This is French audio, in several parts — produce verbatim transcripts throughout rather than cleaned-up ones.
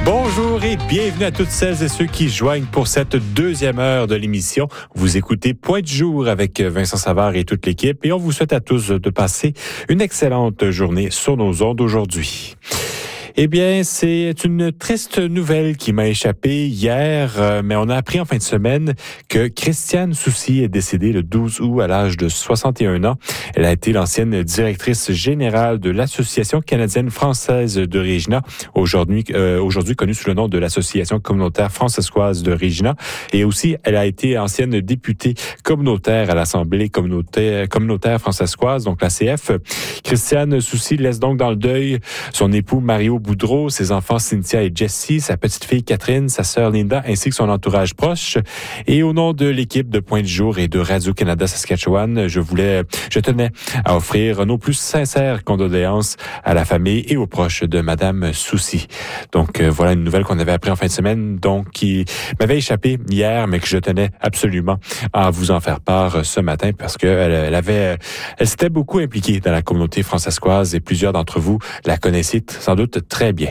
Bonjour et bienvenue à toutes celles et ceux qui joignent pour cette deuxième heure de l'émission. Vous écoutez Point du jour avec Vincent Savard et toute l'équipe et on vous souhaite à tous de passer une excellente journée sur nos ondes aujourd'hui. Eh bien, c'est une triste nouvelle qui m'a échappé hier, euh, mais on a appris en fin de semaine que Christiane Soucy est décédée le douze août à l'âge de soixante et un ans. Elle a été l'ancienne directrice générale de l'Association canadienne française de Regina, aujourd'hui euh, aujourd'hui connue sous le nom de l'Association communautaire francescoise de Regina. Et aussi, elle a été ancienne députée communautaire à l'Assemblée communautaire, communautaire francescoise, donc la C F. Christiane Soucy laisse donc dans le deuil son époux Mario Boudreau, ses enfants Cynthia et Jessie, sa petite-fille Catherine, sa sœur Linda, ainsi que son entourage proche. Et au nom de l'équipe de Point du jour et de Radio-Canada Saskatchewan, je voulais, je tenais à offrir nos plus sincères condoléances à la famille et aux proches de Madame Soucy. Donc, euh, voilà une nouvelle qu'on avait appris en fin de semaine, donc qui m'avait échappé hier, mais que je tenais absolument à vous en faire part ce matin parce qu'elle elle avait, elle s'était beaucoup impliquée dans la communauté francescoise et plusieurs d'entre vous la connaissiez sans doute très bien.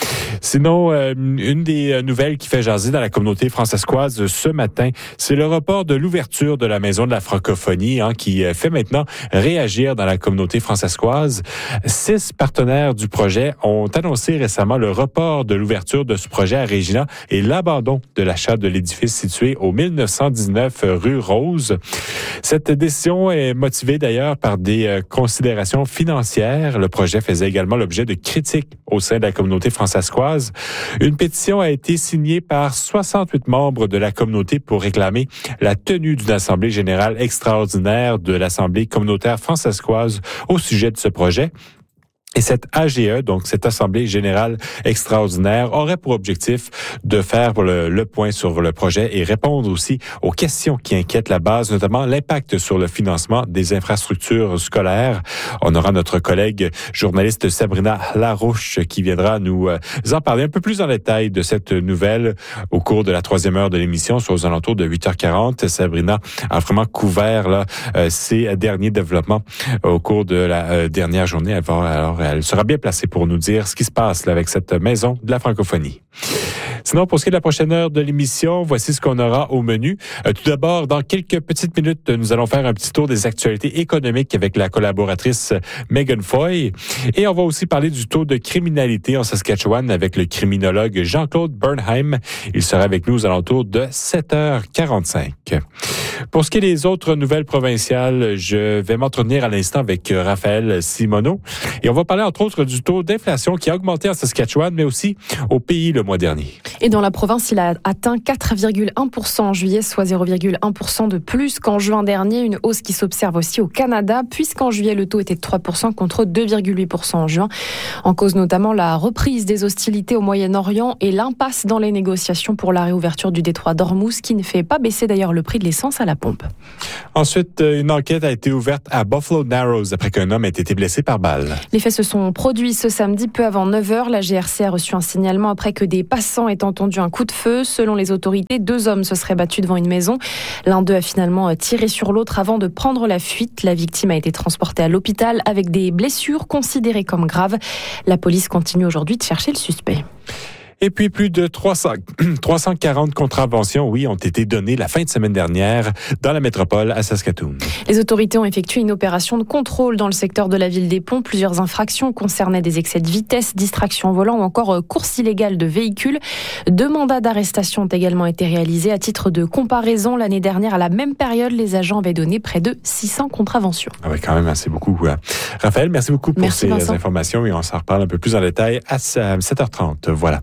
Sinon, euh, une des nouvelles qui fait jaser dans la communauté francescoise ce matin, c'est le report de l'ouverture de la Maison de la francophonie hein, qui fait maintenant réagir dans la communauté francescoise. Six partenaires du projet ont annoncé récemment le report de l'ouverture de ce projet à Regina et l'abandon de l'achat de l'édifice situé au mille neuf cent dix-neuf rue Rose. Cette décision est motivée d'ailleurs par des euh, considérations financières. Le projet faisait également l'objet de critiques au sein de la communauté francescoise. Une pétition a été signée par soixante-huit membres de la communauté pour réclamer la tenue d'une assemblée générale extraordinaire de l'Assemblée communautaire francescoise au sujet de ce projet. Et cette A G E, donc cette Assemblée générale extraordinaire, aurait pour objectif de faire le, le point sur le projet et répondre aussi aux questions qui inquiètent la base, notamment l'impact sur le financement des infrastructures scolaires. On aura notre collègue journaliste Sabrina Larouche qui viendra nous en parler un peu plus en détail de cette nouvelle au cours de la troisième heure de l'émission, soit aux alentours de huit heures quarante. Sabrina a vraiment couvert là, ces derniers développements au cours de la dernière journée. Elle va, alors, elle sera bien placée pour nous dire ce qui se passe là, avec cette maison de la francophonie. Sinon, pour ce qui est de la prochaine heure de l'émission, voici ce qu'on aura au menu. Euh, tout d'abord, dans quelques petites minutes, nous allons faire un petit tour des actualités économiques avec la collaboratrice Megan Foy. Et on va aussi parler du taux de criminalité en Saskatchewan avec le criminologue Jean-Claude Bernheim. Il sera avec nous aux alentours de sept heures quarante-cinq. Pour ce qui est des autres nouvelles provinciales, je vais m'entretenir à l'instant avec Raphaël Simoneau. Et on va parler entre autres du taux d'inflation qui a augmenté en Saskatchewan, mais aussi au pays le mois dernier. Et dans la province, il a atteint quatre virgule un pour cent en juillet, soit zéro virgule un pour cent de plus qu'en juin dernier. Une hausse qui s'observe aussi au Canada, puisqu'en juillet, le taux était de trois pour cent contre deux virgule huit pour cent en juin. En cause notamment la reprise des hostilités au Moyen-Orient et l'impasse dans les négociations pour la réouverture du détroit d'Ormuz, qui ne fait pas baisser d'ailleurs le prix de l'essence à la pompe. Ensuite, une enquête a été ouverte à Buffalo Narrows après qu'un homme ait été blessé par balle. Les faits se sont produits ce samedi peu avant neuf heures. La G R C a reçu un signalement après que des passants aient entendu un coup de feu. Selon les autorités, deux hommes se seraient battus devant une maison. L'un d'eux a finalement tiré sur l'autre avant de prendre la fuite. La victime a été transportée à l'hôpital avec des blessures considérées comme graves. La police continue aujourd'hui de chercher le suspect. Et puis, plus de trois cents, trois cent quarante contraventions, oui, ont été données la fin de semaine dernière dans la métropole à Saskatoon. Les autorités ont effectué une opération de contrôle dans le secteur de la ville des Ponts. Plusieurs infractions concernaient des excès de vitesse, distraction au volant ou encore course illégale de véhicules. Deux mandats d'arrestation ont également été réalisés. À titre de comparaison, l'année dernière, à la même période, les agents avaient donné près de six cents contraventions. Ah oui, quand même, assez beaucoup. Raphaël, merci beaucoup pour merci, ces Vincent. informations et on s'en reparle un peu plus en détail à sept heures trente. Voilà.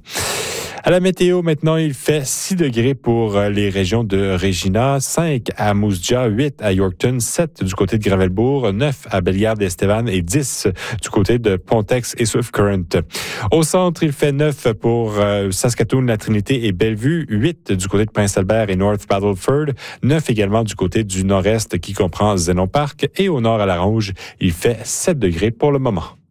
À la météo, maintenant, il fait six degrés pour les régions de Regina, cinq à Moose Jaw, huit à Yorkton, sept du côté de Gravelbourg, neuf à Bellegarde-Estevan et dix du côté de Pontex et Swift Current. Au centre, il fait neuf pour Saskatoon, La Trinité et Bellevue, huit du côté de Prince-Albert et North Battleford, neuf également du côté du nord-est qui comprend Zenon Park et au nord à La Ronge, il fait sept degrés pour le moment.